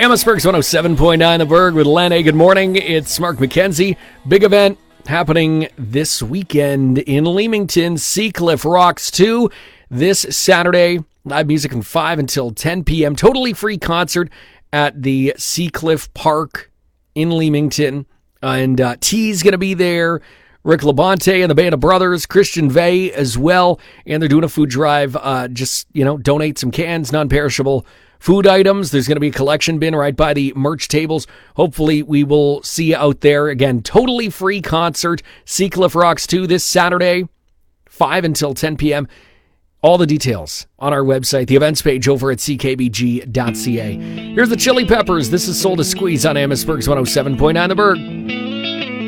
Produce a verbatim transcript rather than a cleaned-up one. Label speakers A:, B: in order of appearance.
A: Amherstburg's one oh seven point nine The Berg with Len. Good morning. It's Mark McKenzie. Big event happening this weekend in Leamington. Seacliff Rocks two this Saturday. Live music from five until ten p.m. Totally free concert at the Seacliff Park in Leamington. And uh, T's going to be there. Rick Labonte and the Band of Brothers, Christian Vey as well. And they're doing a food drive. Uh, just, you know, donate some cans, non-perishable food items. There's going to be a collection bin right by the merch tables. Hopefully we will see you out there. Again, totally free concert. Seacliff Rocks two this Saturday, five until ten p.m. All the details on our website, the events page over at c k b g dot c a. Here's the Chili Peppers. This is Soul to Squeeze on Amherstburg's one oh seven point nine The Berg.